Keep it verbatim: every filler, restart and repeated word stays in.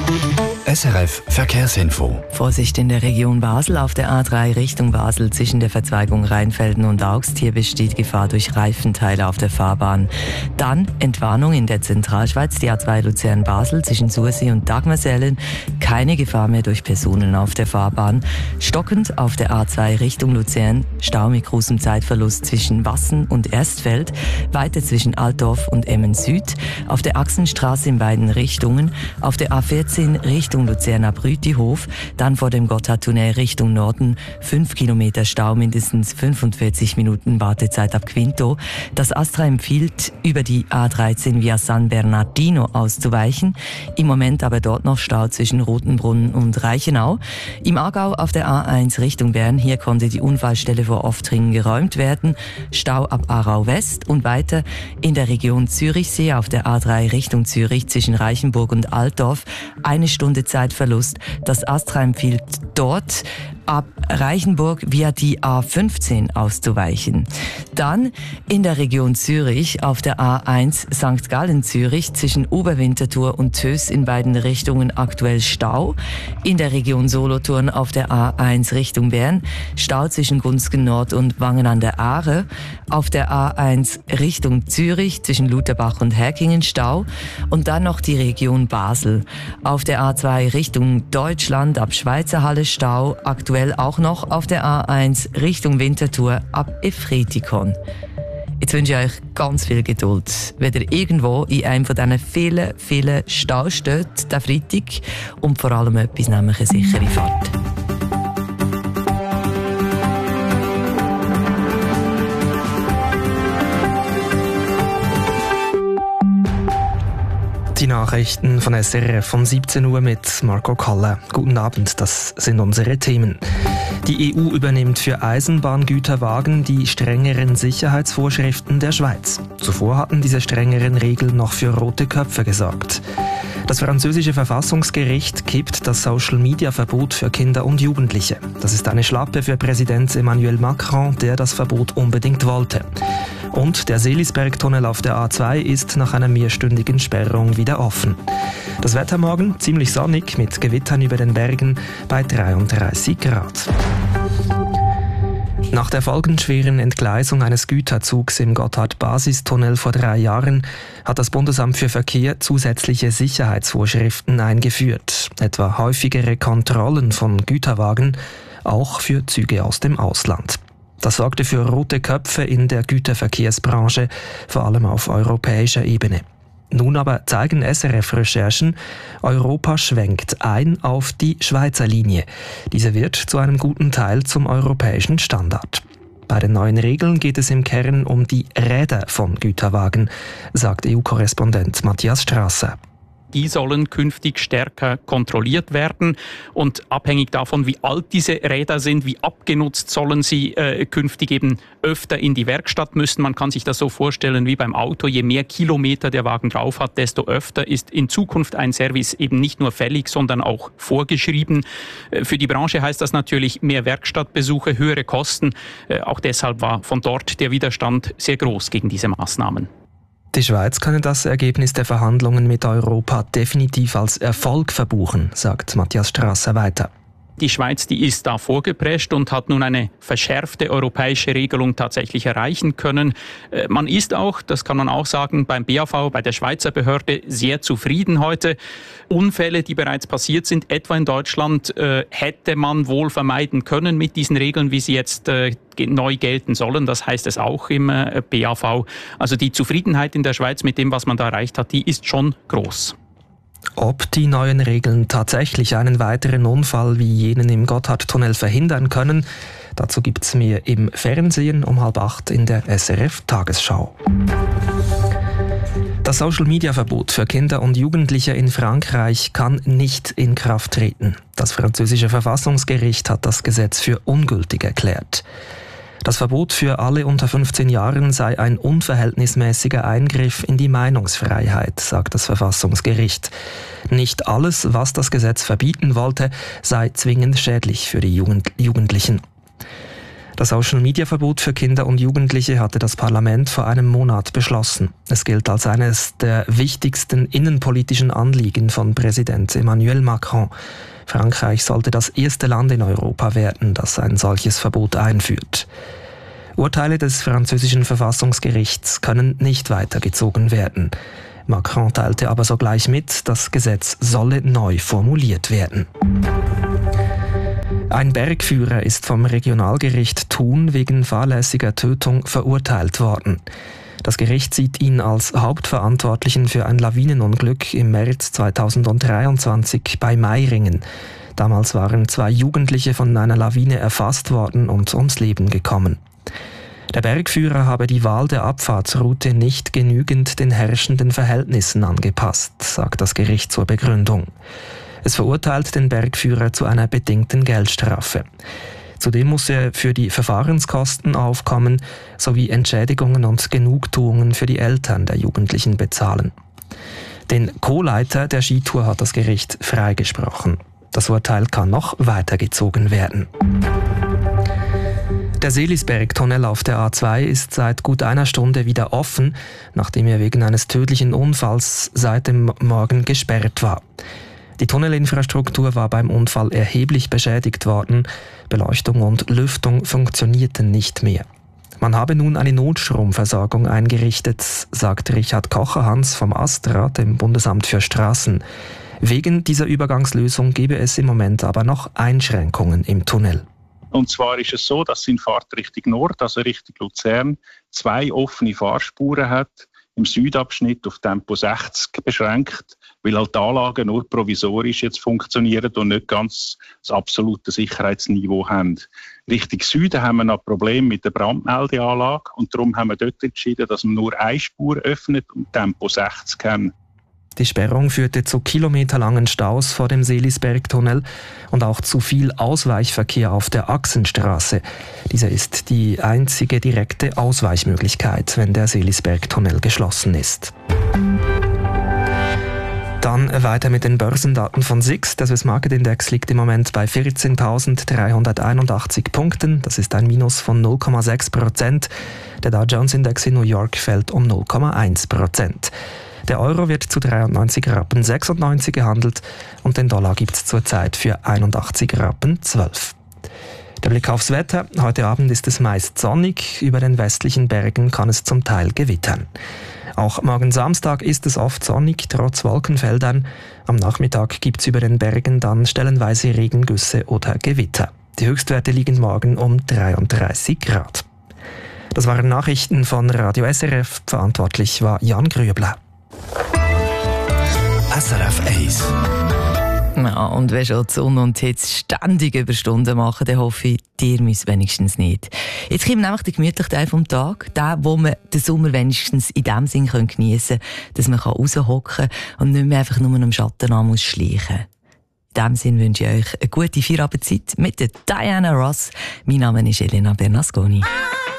S R F Verkehrsinfo. Vorsicht in der Region Basel auf der A drei Richtung Basel zwischen der Verzweigung Rheinfelden und Augst. Hier besteht Gefahr durch Reifenteile auf der Fahrbahn. Dann Entwarnung in der Zentralschweiz, die A zwei Luzern-Basel zwischen Sursee und Dagmersellen. Keine Gefahr mehr durch Personen auf der Fahrbahn. Stockend auf der A zwei Richtung Luzern. Stau mit großem Zeitverlust zwischen Wassen und Erstfeld. Weiter zwischen Altdorf und Emmen Süd. Auf der Achsenstraße in beiden Richtungen. Auf der A vierzehn Richtung Luzerner Brütihof, dann vor dem Gotthardtunnel Richtung Norden, fünf Kilometer Stau, mindestens fünfundvierzig Minuten Wartezeit ab Quinto. Das Astra empfiehlt, über die A dreizehn via San Bernardino auszuweichen. Im Moment aber dort noch Stau zwischen Rotenbrunnen und Reichenau. Im Aargau auf der A eins Richtung Bern, hier konnte die Unfallstelle vor Oftringen geräumt werden. Stau ab Aarau West und weiter in der Region Zürichsee auf der A drei Richtung Zürich zwischen Reichenburg und Altdorf. Eine Stunde Zeitverlust. Das Astra empfiehlt dort ab Reichenburg via die A fünfzehn auszuweichen. Dann in der Region Zürich auf der A eins Sankt Gallen Zürich zwischen Oberwinterthur und Töss in beiden Richtungen aktuell Stau. In der Region Solothurn auf der A eins Richtung Bern Stau zwischen Gunzgen Nord und Wangen an der Aare. Auf der A eins Richtung Zürich zwischen Lutherbach und Herkingen Stau. Und dann noch die Region Basel. Auf der A zwei Richtung Deutschland ab Schweizerhalle Stau, aktuell auch noch auf der A eins Richtung Winterthur ab Efretikon. Jetzt wünsche ich euch ganz viel Geduld, wenn ihr irgendwo in einem von diesen vielen, vielen Staus steht, der Freitag, und vor allem etwas, nämlich eine sichere Fahrt. Die Nachrichten von S R F von siebzehn Uhr mit Marco Kalle. Guten Abend, das sind unsere Themen. Die E U übernimmt für Eisenbahngüterwagen die strengeren Sicherheitsvorschriften der Schweiz. Zuvor hatten diese strengeren Regeln noch für rote Köpfe gesorgt. Das französische Verfassungsgericht kippt das Social-Media-Verbot für Kinder und Jugendliche. Das ist eine Schlappe für Präsident Emmanuel Macron, der das Verbot unbedingt wollte. Und der Seelisberg-Tunnel auf der A zwei ist nach einer mehrstündigen Sperrung wieder offen. Das Wetter morgen ziemlich sonnig mit Gewittern über den Bergen bei dreiunddreißig Grad. Nach der folgenschweren Entgleisung eines Güterzugs im Gotthard-Basistunnel vor drei Jahren hat das Bundesamt für Verkehr zusätzliche Sicherheitsvorschriften eingeführt, etwa häufigere Kontrollen von Güterwagen, auch für Züge aus dem Ausland. Das sorgte für rote Köpfe in der Güterverkehrsbranche, vor allem auf europäischer Ebene. Nun aber zeigen S R F-Recherchen, Europa schwenkt ein auf die Schweizer Linie. Diese wird zu einem guten Teil zum europäischen Standard. Bei den neuen Regeln geht es im Kern um die Räder von Güterwagen, sagt E U-Korrespondent Matthias Strasser. Die sollen künftig stärker kontrolliert werden und abhängig davon, wie alt diese Räder sind, wie abgenutzt, sollen sie äh, künftig eben öfter in die Werkstatt müssen. Man kann sich das so vorstellen wie beim Auto. Je mehr Kilometer der Wagen drauf hat, desto öfter ist in Zukunft ein Service eben nicht nur fällig, sondern auch vorgeschrieben. Äh, für die Branche heißt das natürlich mehr Werkstattbesuche, höhere Kosten. Äh, auch deshalb war von dort der Widerstand sehr groß gegen diese Maßnahmen. Die Schweiz könne das Ergebnis der Verhandlungen mit Europa definitiv als Erfolg verbuchen, sagt Matthias Strasser weiter. Die Schweiz, die ist da vorgeprescht und hat nun eine verschärfte europäische Regelung tatsächlich erreichen können. Man ist auch, das kann man auch sagen, beim B A V, bei der Schweizer Behörde sehr zufrieden heute. Unfälle, die bereits passiert sind, etwa in Deutschland, hätte man wohl vermeiden können mit diesen Regeln, wie sie jetzt neu gelten sollen. Das heißt es auch im B A V. Also die Zufriedenheit in der Schweiz mit dem, was man da erreicht hat, die ist schon groß. Ob die neuen Regeln tatsächlich einen weiteren Unfall wie jenen im Gotthardtunnel verhindern können, dazu gibt's mehr im Fernsehen um halb acht in der S R F-Tagesschau. Das Social-Media-Verbot für Kinder und Jugendliche in Frankreich kann nicht in Kraft treten. Das französische Verfassungsgericht hat das Gesetz für ungültig erklärt. Das Verbot für alle unter fünfzehn Jahren sei ein unverhältnismäßiger Eingriff in die Meinungsfreiheit, sagt das Verfassungsgericht. Nicht alles, was das Gesetz verbieten wollte, sei zwingend schädlich für die Jugend- Jugendlichen. Das Social-Media-Verbot für Kinder und Jugendliche hatte das Parlament vor einem Monat beschlossen. Es gilt als eines der wichtigsten innenpolitischen Anliegen von Präsident Emmanuel Macron. Frankreich sollte das erste Land in Europa werden, das ein solches Verbot einführt. Urteile des französischen Verfassungsgerichts können nicht weitergezogen werden. Macron teilte aber sogleich mit, das Gesetz solle neu formuliert werden. Ein Bergführer ist vom Regionalgericht Thun wegen fahrlässiger Tötung verurteilt worden. Das Gericht sieht ihn als Hauptverantwortlichen für ein Lawinenunglück im März zweitausenddreiundzwanzig bei Meiringen. Damals waren zwei Jugendliche von einer Lawine erfasst worden und ums Leben gekommen. Der Bergführer habe die Wahl der Abfahrtsroute nicht genügend den herrschenden Verhältnissen angepasst, sagt das Gericht zur Begründung. Es verurteilt den Bergführer zu einer bedingten Geldstrafe. Zudem muss er für die Verfahrenskosten aufkommen, sowie Entschädigungen und Genugtuungen für die Eltern der Jugendlichen bezahlen. Den Co-Leiter der Skitour hat das Gericht freigesprochen. Das Urteil kann noch weitergezogen werden. Der Seelisberg-Tunnel auf der A zwei ist seit gut einer Stunde wieder offen, nachdem er wegen eines tödlichen Unfalls seit dem Morgen gesperrt war. Die Tunnelinfrastruktur war beim Unfall erheblich beschädigt worden. Beleuchtung und Lüftung funktionierten nicht mehr. Man habe nun eine Notstromversorgung eingerichtet, sagt Richard Kocherhans vom ASTRA, dem Bundesamt für Straßen. Wegen dieser Übergangslösung gebe es im Moment aber noch Einschränkungen im Tunnel. Und zwar ist es so, dass in Fahrtrichtung Nord, also Richtung Luzern, zwei offene Fahrspuren hat, im Südabschnitt auf Tempo sechzig beschränkt, weil halt die Anlagen nur provisorisch jetzt funktionieren und nicht ganz das absolute Sicherheitsniveau haben. Richtung Süden haben wir noch Probleme mit der Brandmeldeanlage und darum haben wir dort entschieden, dass wir nur eine Spur öffnet und Tempo sechzig haben. Die Sperrung führte zu kilometerlangen Staus vor dem Seelisberg-Tunnel und auch zu viel Ausweichverkehr auf der Achsenstraße. Diese ist die einzige direkte Ausweichmöglichkeit, wenn der Seelisberg-Tunnel geschlossen ist. Dann weiter mit den Börsendaten von S I X. Der Swiss Market Index liegt im Moment bei vierzehntausenddreihunderteinundachtzig Punkten. Das ist ein Minus von null Komma sechs Prozent. Der Dow Jones Index in New York fällt um null Komma eins Prozent. Der Euro wird zu dreiundneunzig Rappen sechsundneunzig gehandelt und den Dollar gibt es zurzeit für einundachtzig Rappen zwölf. Der Blick aufs Wetter. Heute Abend ist es meist sonnig. Über den westlichen Bergen kann es zum Teil gewittern. Auch morgen Samstag ist es oft sonnig, trotz Wolkenfeldern. Am Nachmittag gibt es über den Bergen dann stellenweise Regengüsse oder Gewitter. Die Höchstwerte liegen morgen um dreiunddreißig Grad. Das waren Nachrichten von Radio S R F. Verantwortlich war Jan Grüebler. S R F eins. Ja, und wenn schon die Sonne und die Hitze ständig Überstunden machen, dann hoffe ich, dir müsst wenigstens nicht. Jetzt kommt nämlich der gemütliche Teil vom Tag, der, wo man den Sommer wenigstens in dem Sinn geniessen kann, dass man raushocken kann und nicht mehr einfach nur am Schatten an muss schleichen. In diesem Sinn wünsche ich euch eine gute Feierabendzeit mit der Diana Ross. Mein Name ist Elena Bernasconi.